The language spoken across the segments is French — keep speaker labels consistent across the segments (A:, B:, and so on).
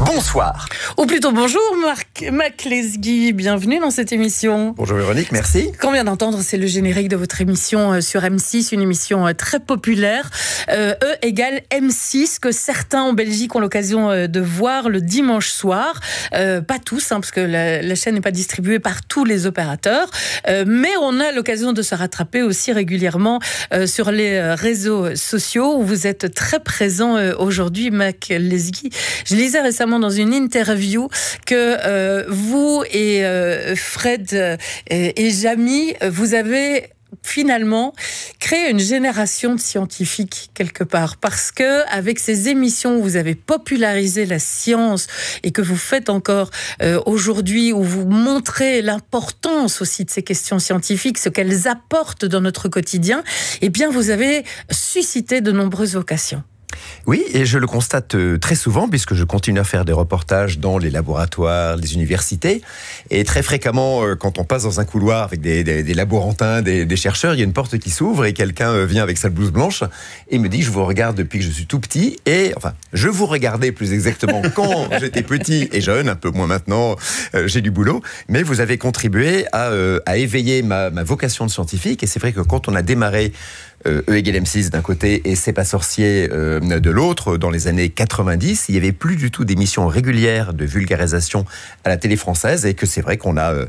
A: bonsoir.
B: Ou plutôt bonjour Mac Lesguy, bienvenue dans cette émission.
A: Bonjour Véronique, merci.
B: Qu'on vient d'entendre, c'est le générique de votre émission sur M6, une émission très populaire. E égale M6, que certains en Belgique ont l'occasion de voir le dimanche soir. Pas tous, parce que la chaîne n'est pas distribuée par tous les opérateurs. Mais on a l'occasion de se rattraper aussi régulièrement sur les réseaux sociaux où vous êtes très présent aujourd'hui, Mac Lesguy. Je lisais récemment dans une interview que vous et Fred et Jamy, vous avez finalement créé une génération de scientifiques quelque part, parce que avec ces émissions où vous avez popularisé la science et que vous faites encore aujourd'hui, où vous montrez l'importance aussi de ces questions scientifiques, ce qu'elles apportent dans notre quotidien, eh bien vous avez suscité de nombreuses vocations.
A: Oui, et je le constate très souvent, puisque je continue à faire des reportages dans les laboratoires, les universités, et très fréquemment, quand on passe dans un couloir avec des laborantins, des chercheurs, il y a une porte qui s'ouvre et quelqu'un vient avec sa blouse blanche et me dit « Je vous regarde depuis que je suis tout petit », et enfin, je vous regardais plus exactement quand j'étais petit et jeune, un peu moins maintenant, j'ai du boulot, mais vous avez contribué à éveiller ma vocation de scientifique, et c'est vrai que quand on a démarré E égale M6 d'un côté et C'est pas sorcier de l'autre, dans les années 90, il n'y avait plus du tout d'émissions régulières de vulgarisation à la télé française, et que c'est vrai qu'on a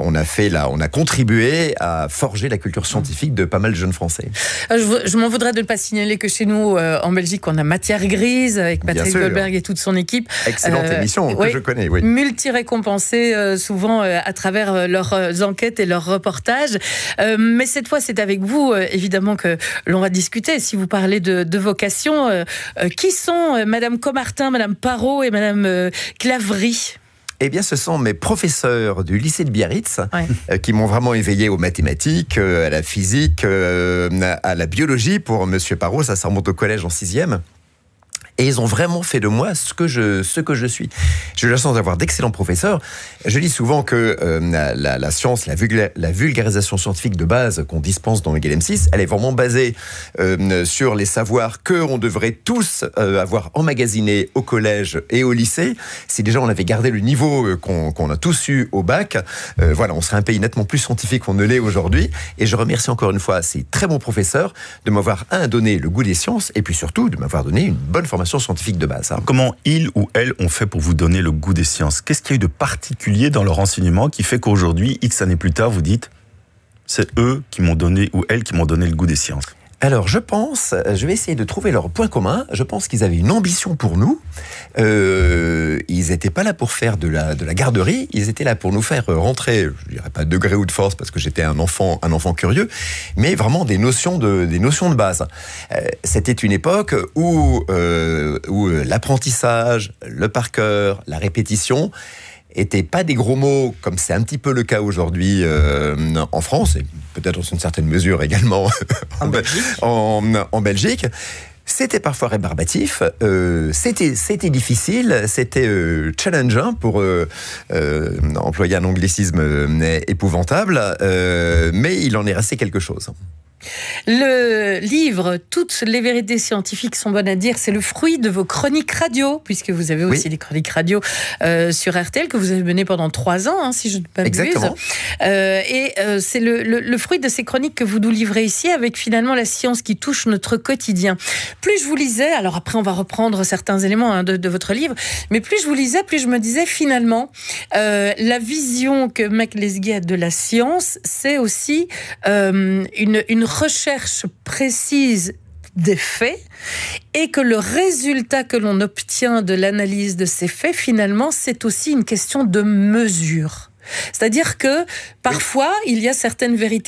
A: contribué à forger la culture scientifique de pas mal de jeunes Français.
B: Je m'en voudrais de ne pas signaler que chez nous, en Belgique, on a Matière Grise avec Patrick Goldberg et toute son équipe.
A: Excellente émission que je connais, oui.
B: Multi-récompensée souvent à travers leurs enquêtes et leurs reportages. Mais cette fois, c'est avec vous, évidemment, que l'on va discuter. Si vous parlez de vocation, qui sont Madame Comartin, Madame Parot et Madame Claverie ?
A: Eh bien, ce sont mes professeurs du lycée de Biarritz qui m'ont vraiment éveillé aux mathématiques, à la physique, à la biologie. Pour Monsieur Parot, ça remonte au collège en 6e. Et ils ont vraiment fait de moi ce que je suis. J'ai eu la chance d'avoir d'excellents professeurs. Je dis souvent que la science, la vulgarisation scientifique de base qu'on dispense dans égale M6, elle est vraiment basée sur les savoirs qu'on devrait tous avoir emmagasinés au collège et au lycée. Si déjà on avait gardé le niveau qu'on a tous eu au bac, voilà, on serait un pays nettement plus scientifique qu'on ne l'est aujourd'hui. Et je remercie encore une fois ces très bons professeurs de m'avoir donné le goût des sciences, et puis surtout de m'avoir donné une bonne formation scientifique de base.
C: Comment ils ou elles ont fait pour vous donner le goût des sciences ? Qu'est-ce qu'il y a eu de particulier dans leur enseignement qui fait qu'aujourd'hui, X années plus tard, vous dites c'est eux qui m'ont donné, ou elles qui m'ont donné le goût des sciences ?
A: Alors, je vais essayer de trouver leur point commun. Je pense qu'ils avaient une ambition pour nous. Ils n'étaient pas là pour faire de la garderie. Ils étaient là pour nous faire rentrer, je dirais pas de gré ou de force, parce que j'étais un enfant curieux, mais vraiment des notions de base. C'était une époque où l'apprentissage, le par cœur, la répétition étaient pas des gros mots, comme c'est un petit peu le cas aujourd'hui en France, et peut-être dans une certaine mesure également en Belgique. C'était parfois rébarbatif, c'était difficile, c'était challengeant pour employer un anglicisme épouvantable, mais il en est resté quelque chose.
B: Le livre « Toutes les vérités scientifiques sont bonnes à dire », c'est le fruit de vos chroniques radio, puisque vous avez aussi des chroniques radio sur RTL que vous avez menées pendant 3 ans, si je ne m'abuse.
A: Exactement.
B: Et c'est le fruit de ces chroniques que vous nous livrez ici, avec finalement la science qui touche notre quotidien. Plus je vous lisais, alors après on va reprendre certains éléments de votre livre, mais plus je vous lisais, plus je me disais finalement, la vision que Mac Lesguy a de la science, c'est aussi une recherche précise des faits, et que le résultat que l'on obtient de l'analyse de ces faits, finalement, c'est aussi une question de mesure. C'est-à-dire que parfois, il y a certaines vérités